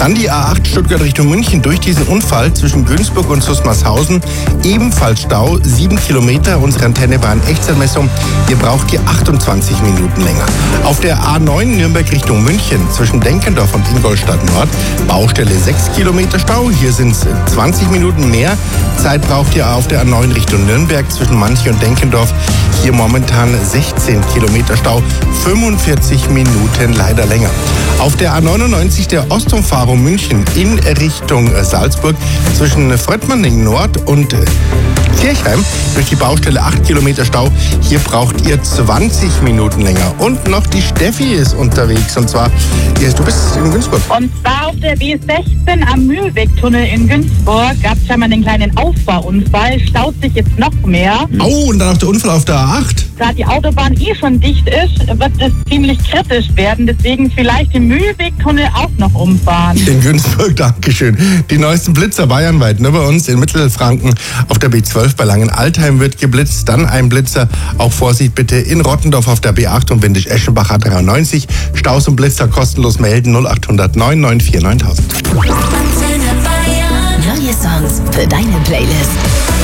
Dann die A8 Stuttgart Richtung München. Durch diesen Unfall zwischen Günzburg und Susmarshausen ebenfalls Stau, 7 Kilometer. Unsere Antenne war in Echtzeitmessung. Ihr braucht hier 28 Minuten länger. Auf der A9 Nürnberg Richtung München zwischen Denkendorf und Ingolstadt Nord Baustelle 6 Kilometer Stau. Hier sind es 20 Minuten mehr. Zeit braucht ihr auf der A9 Richtung Nürnberg zwischen Manche und Denkendorf. Hier momentan 16 Kilometer Stau, 45 Minuten leider länger. Auf der A99 der Ostumfahrung München in Richtung Salzburg zwischen Fröttmanning Nord und Kirchheim durch die Baustelle 8 Kilometer Stau. Hier braucht ihr 20 Minuten länger. Und noch die Steffi ist unterwegs. Und zwar, du bist in Günzburg. Und zwar auf der B16 am Mühlwegtunnel in Günzburg gab es schon mal einen kleinen Auffahrunfall. Staut sich jetzt noch mehr. Oh, und dann auch der Unfall auf der A8. Da die Autobahn schon dicht ist, wird es ziemlich kritisch werden. Deswegen vielleicht den Mühlwegtunnel auch noch umfahren. In Günzburg, Dankeschön. Die neuesten Blitzer bayernweit, nur bei uns in Mittelfranken auf der B12 bei Langenaltheim wird geblitzt. Dann ein Blitzer, auch Vorsicht bitte, in Rottendorf auf der B8 und Windisch-Eschenbach A93. Staus und Blitzer kostenlos melden 0800 994 9000. Neue Songs für deine Playlist.